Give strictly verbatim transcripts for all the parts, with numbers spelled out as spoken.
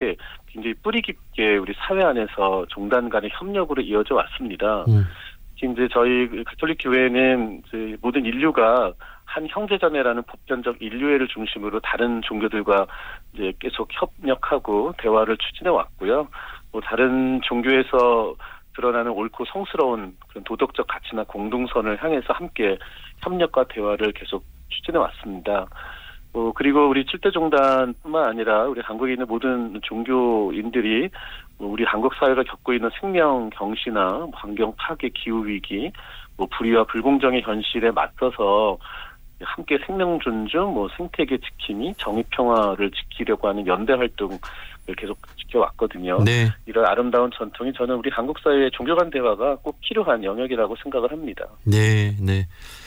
것들이 굉장히 뿌리 깊게 우리 사회 안에서 종단 간의 협력으로 이어져 왔습니다. 음. 이제 저희 가톨릭 교회는 이제 모든 인류가 한 형제자매라는 보편적 인류애를 중심으로 다른 종교들과 이제 계속 협력하고 대화를 추진해 왔고요. 뭐 다른 종교에서 드러나는 옳고 성스러운 그런 도덕적 가치나 공동선을 향해서 함께 협력과 대화를 계속 추진해 왔습니다. 뭐 그리고 우리 칠대 종단뿐만 아니라 우리 한국에 있는 모든 종교인들이 우리 한국 사회가 겪고 있는 생명 경시나 환경 파괴, 기후 위기, 뭐 불의와 불공정의 현실에 맞서서 함께 생명 존중, 뭐 생태계 지킴이, 정의 평화를 지키려고 하는 연대 활동을 계속 지켜왔거든요. 네. 이런 아름다운 전통이 저는 우리 한국 사회의 종교 간 대화가 꼭 필요한 영역이라고 생각을 합니다. 네, 네.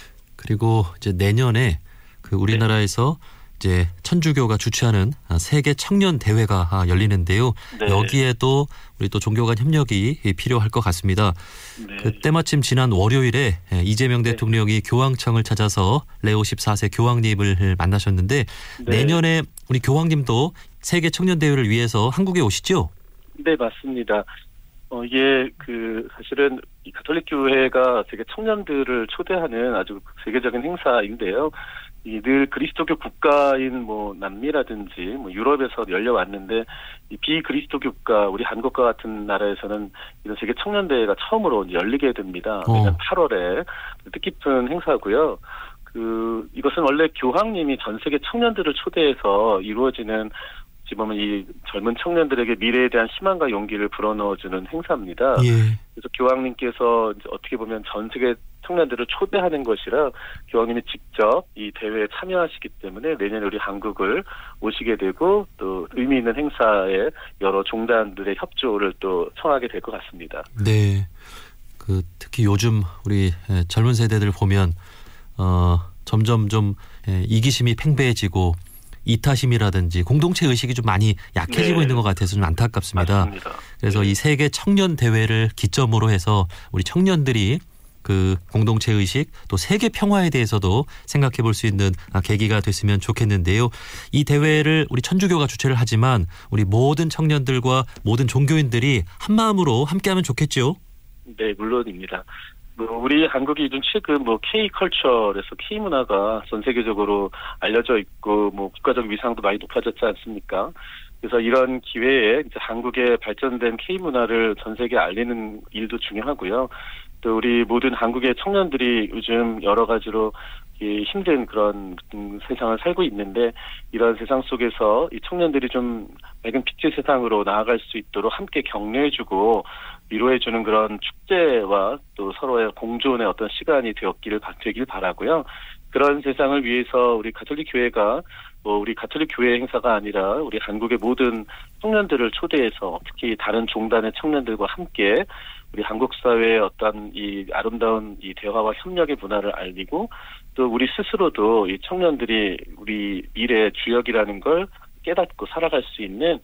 그리고 이제 내년에 그 우리나라에서 네. 이제 천주교가 주최하는 세계 청년 대회가 열리는데요. 네. 여기에도 우리 또 종교 간 협력이 필요할 것 같습니다. 네. 그때 마침 지난 월요일에 이재명 네. 대통령이 교황청을 찾아서 레오 십사 세 교황님을 만나셨는데 네. 내년에 우리 교황님도 세계 청년 대회를 위해서 한국에 오시죠? 네, 맞습니다. 어, 이게 그 사실은 이 가톨릭 교회가 세계 청년들을 초대하는 아주 세계적인 행사인데요. 이 늘 그리스도교 국가인 뭐 남미라든지 뭐 유럽에서 열려왔는데 이 비그리스도교 국가 우리 한국과 같은 나라에서는 이런 세계 청년 대회가 처음으로 열리게 됩니다. 어. 내년 팔월에 뜻깊은 행사고요. 그 이것은 원래 교황님이 전 세계 청년들을 초대해서 이루어지는 보면 이 젊은 청년들에게 미래에 대한 희망과 용기를 불어넣어주는 행사입니다. 예. 그래서 교황님께서 이제 어떻게 보면 전 세계 청년들을 초대하는 것이라 교황님이 직접 이 대회에 참여하시기 때문에 내년에 우리 한국을 오시게 되고 또 의미 있는 행사에 여러 종단들의 협조를 또 청하게 될 것 같습니다. 네, 그 특히 요즘 우리 젊은 세대들 보면 어, 점점 좀 이기심이 팽배해지고. 이타심이라든지 공동체 의식이 좀 많이 약해지고 네. 있는 것 같아서 좀 안타깝습니다. 맞습니다. 그래서 네. 이 세계 청년 대회를 기점으로 해서 우리 청년들이 그 공동체 의식 또 세계 평화에 대해서도 생각해 볼 수 있는 계기가 됐으면 좋겠는데요. 이 대회를 우리 천주교가 주최를 하지만 우리 모든 청년들과 모든 종교인들이 한 마음으로 함께하면 좋겠죠. 네, 물론입니다. 우리 한국이 요즘 최근 뭐 K컬처에서 K문화가 전 세계적으로 알려져 있고 뭐 국가적 위상도 많이 높아졌지 않습니까? 그래서 이런 기회에 이제 한국의 발전된 K문화를 전 세계에 알리는 일도 중요하고요. 또 우리 모든 한국의 청년들이 요즘 여러 가지로 힘든 그런 세상을 살고 있는데 이런 세상 속에서 이 청년들이 좀 맑은 빛의 세상으로 나아갈 수 있도록 함께 격려해주고 위로해주는 그런 축제와 또 서로의 공존의 어떤 시간이 되었기를 되길 바라고요. 그런 세상을 위해서 우리 가톨릭 교회가 뭐 우리 가톨릭 교회 행사가 아니라 우리 한국의 모든 청년들을 초대해서 특히 다른 종단의 청년들과 함께 우리 한국 사회의 어떤 이 아름다운 이 대화와 협력의 문화를 알리고 또 우리 스스로도 이 청년들이 우리 미래의 주역이라는 걸 깨닫고 살아갈 수 있는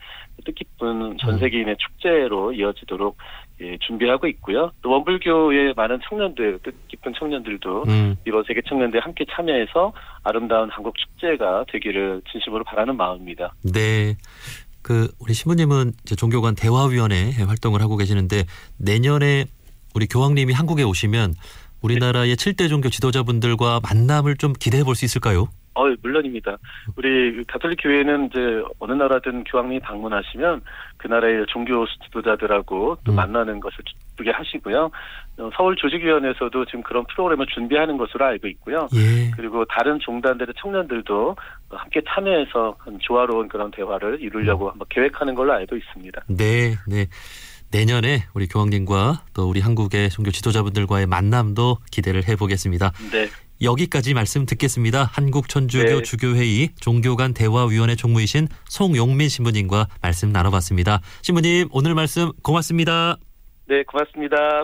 뜻깊은 전 세계인의 축제로 이어지도록 예, 준비하고 있고요. 또 원불교의 많은 청년들, 뜻깊은 청년들도 음. 이번 세계 청년대에 함께 참여해서 아름다운 한국 축제가 되기를 진심으로 바라는 마음입니다. 네. 그 우리 신부님은 이제 종교관 대화위원회 활동을 하고 계시는데 내년에 우리 교황님이 한국에 오시면 우리나라의 칠대 종교 지도자분들과 만남을 좀 기대해 볼 수 있을까요? 어, 물론입니다. 우리 가톨릭 교회는 이제 어느 나라든 교황님이 방문하시면 그 나라의 종교 지도자들하고 또 음. 만나는 것을 기쁘게 하시고요. 서울 조직위원회에서도 지금 그런 프로그램을 준비하는 것으로 알고 있고요. 예. 그리고 다른 종단들의 청년들도 함께 참여해서 조화로운 그런 대화를 이루려고 음. 한번 계획하는 걸로 알고 있습니다. 네, 네. 내년에 우리 교황님과 또 우리 한국의 종교 지도자분들과의 만남도 기대를 해보겠습니다. 네. 여기까지 말씀 듣겠습니다. 한국천주교 네. 주교회의 종교간 대화위원회 총무이신 송용민 신부님과 말씀 나눠봤습니다. 신부님 오늘 말씀 고맙습니다. 네, 고맙습니다.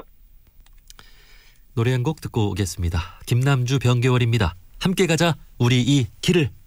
노래 한 곡 듣고 오겠습니다. 김남주 병개월입니다. 함께 가자 우리 이 길을.